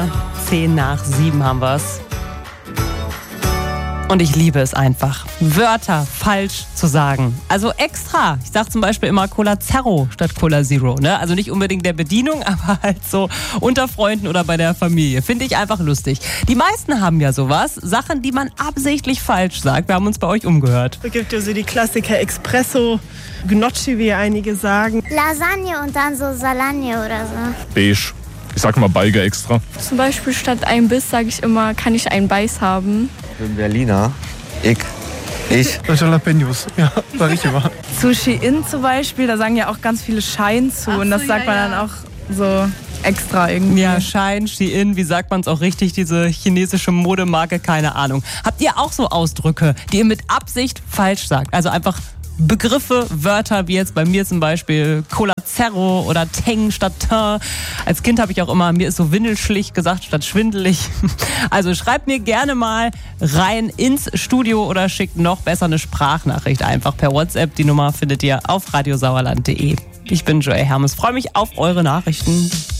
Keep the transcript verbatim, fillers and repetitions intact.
Stunde. Zehn nach sieben haben wir's. Und ich liebe es einfach, Wörter falsch zu sagen. Also extra. Ich sage zum Beispiel immer Cola Zero statt Cola Zero. Ne? Also nicht unbedingt der Bedienung, aber halt so unter Freunden oder bei der Familie. Finde ich einfach lustig. Die meisten haben ja sowas. Sachen, die man absichtlich falsch sagt. Wir haben uns bei euch umgehört. Es gibt ja so die Klassiker Espresso, Gnocchi, wie einige sagen. Lasagne und dann so Salagne oder so. Beige. Ich sag mal Balge extra. Zum Beispiel statt ein Biss sage ich immer, kann ich einen Beiß haben. Ich bin Berliner. Ich. Ich. Jalapenos. Ja, sag ich immer. Zu Shein zum Beispiel, da sagen ja auch ganz viele Schein zu. Ach und das so, sagt ja, man ja. dann auch so extra irgendwie. Ja, Shein, Shein, wie sagt man es auch richtig, diese chinesische Modemarke, keine Ahnung. Habt ihr auch so Ausdrücke, die ihr mit Absicht falsch sagt? Also einfach Begriffe, Wörter, wie jetzt bei mir zum Beispiel Cola Zero oder Teng statt Teint. Als Kind habe ich auch immer, mir ist so windelschlich gesagt statt schwindelig. Also schreibt mir gerne mal rein ins Studio oder schickt noch besser eine Sprachnachricht einfach per WhatsApp. Die Nummer findet ihr auf radiosauerland punkt de. Ich bin Joey Hermes, freue mich auf eure Nachrichten.